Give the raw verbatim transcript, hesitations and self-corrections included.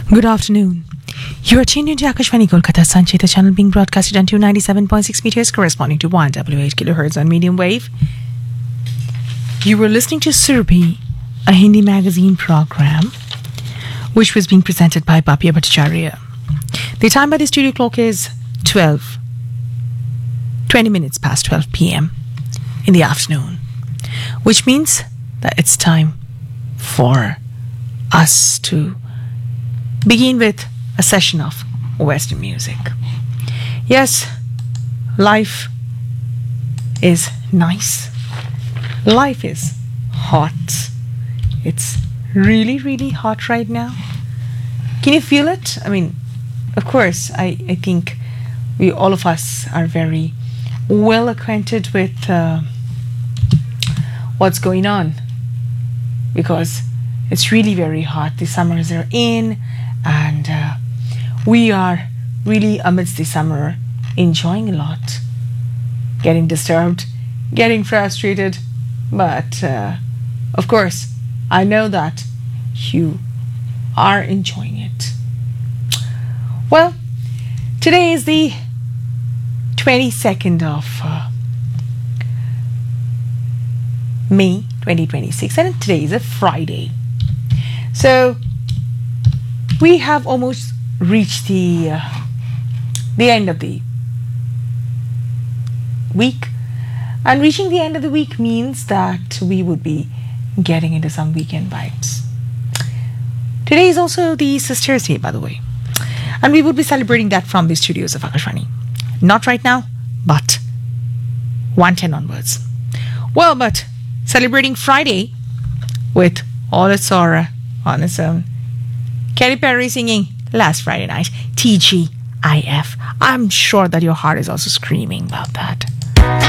Good afternoon. You are tuned into Akashvani Kolkata Sanchita channel being broadcasted on two ninety-seven point six meters corresponding to one hundred eight kilohertz on medium wave. You were listening to Surabhi, a Hindi magazine program which was being presented by Bapya Bhattacharya. The time by the studio clock is twelve, twenty minutes past twelve p.m. in the afternoon, which means that it's time for us to begin with a session of Western music. Yes, life is nice. Life is hot. It's really, really hot right now. Can you feel it? I mean, of course, I, I think we all of us are very well acquainted with uh, what's going on, because it's really very hot. The summers are in, and uh, we are really amidst the summer enjoying a lot, getting disturbed, getting frustrated, but uh, of course I know that you are enjoying it. Well, today is the twenty-second of uh, May twenty twenty-six, and today is a Friday. So we have almost reached the uh, the end of the week, and reaching the end of the week means that we would be getting into some weekend vibes. Today is also the Sisters' Day, by the way, and we would be celebrating that from the studios of Akashvani. Not right now, but one ten onwards. Well, but celebrating Friday with all its aura on its own. Katy Perry singing Last Friday Night, T G I F. I'm sure that your heart is also screaming about that.